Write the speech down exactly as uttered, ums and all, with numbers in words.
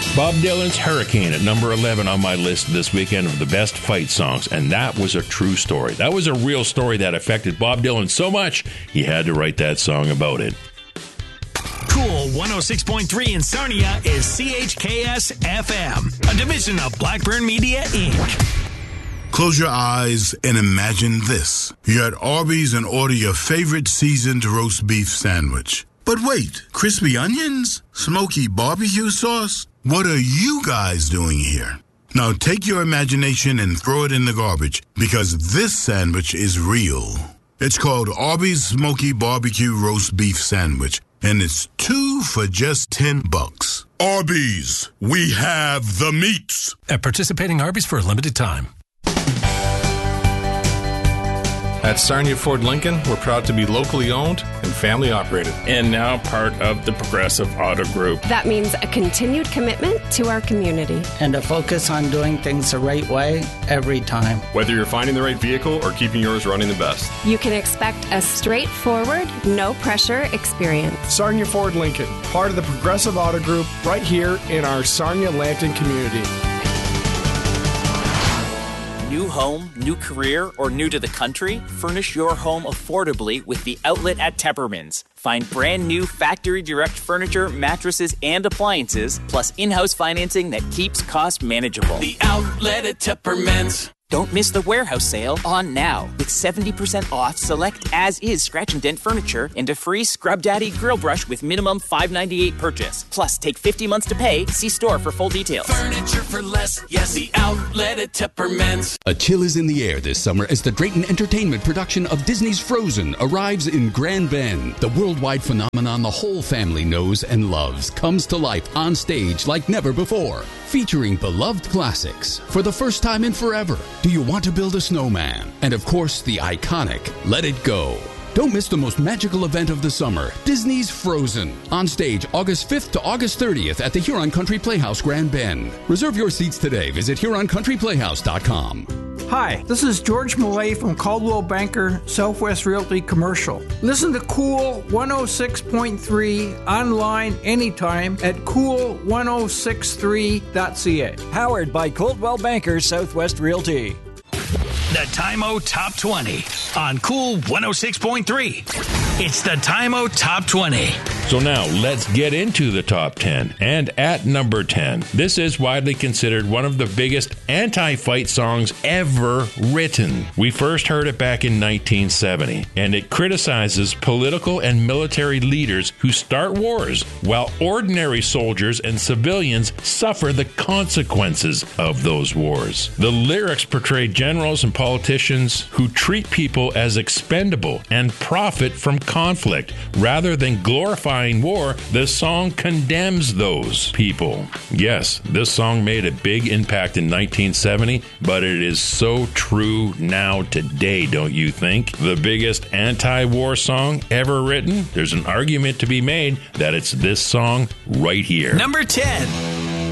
Bob Dylan's Hurricane at number eleven on my list this weekend of the best fight songs, and that was a true story. That was a real story that affected Bob Dylan so much, he had to write that song about it. Cool one oh six point three in Sarnia is C H K S F M, a division of Blackburn Media, Incorporated. Close your eyes and imagine this. You're at Arby's and order your favorite seasoned roast beef sandwich. But wait, crispy onions? Smoky barbecue sauce? What are you guys doing here? Now take your imagination and throw it in the garbage, because this sandwich is real. It's called Arby's Smoky Barbecue Roast Beef Sandwich, and it's two for just ten bucks. Arby's, we have the meats. At participating Arby's for a limited time. At Sarnia Ford Lincoln, we're proud to be locally owned and family operated. And now part of the Progressive Auto Group. That means a continued commitment to our community. And a focus on doing things the right way every time. Whether you're finding the right vehicle or keeping yours running the best. You can expect a straightforward, no-pressure experience. Sarnia Ford Lincoln, part of the Progressive Auto Group, right here in our Sarnia-Lambton community. New home, new career, or new to the country? Furnish your home affordably with The Outlet at Tepperman's. Find brand new factory direct furniture, mattresses, and appliances, plus in-house financing that keeps costs manageable. The Outlet at Tepperman's. Don't miss the warehouse sale on now with seventy percent off select as-is scratch and dent furniture and a free Scrub Daddy grill brush with minimum five dollars and ninety-eight cents purchase. Plus, take fifty months to pay. See store for full details. Furniture for less. Yes, The Outlet at Tepperman's. A chill is in the air this summer as the Drayton Entertainment production of Disney's Frozen arrives in Grand Bend. The worldwide phenomenon the whole family knows and loves comes to life on stage like never before. Featuring beloved classics for the first time in forever. Do you want to build a snowman? And of course, the iconic Let It Go. Don't miss the most magical event of the summer, Disney's Frozen. On stage August fifth to August thirtieth at the Huron Country Playhouse, Grand Bend. Reserve your seats today. Visit Huron Country Playhouse dot com. Hi, this is George Millay from Caldwell Banker Southwest Realty Commercial. Listen to Cool one oh six point three online anytime at cool ten sixty-three dot c a. Powered by Coldwell Banker Southwest Realty. The Time-O Top twenty on Cool one oh six point three. It's the Time-O Top twenty. So now, let's get into the top ten. And at number ten, this is widely considered one of the biggest anti-fight songs ever written. We first heard it back in nineteen seventy, and it criticizes political and military leaders who start wars while ordinary soldiers and civilians suffer the consequences of those wars. The lyrics portray generals and politicians who treat people as expendable and profit from conflict. Rather than glorifying war, the song condemns those people. Yes, this song made a big impact in nineteen seventy, but it is so true now today, don't you think? The biggest anti-war song ever written? There's an argument to be made that it's this song right here. Number ten.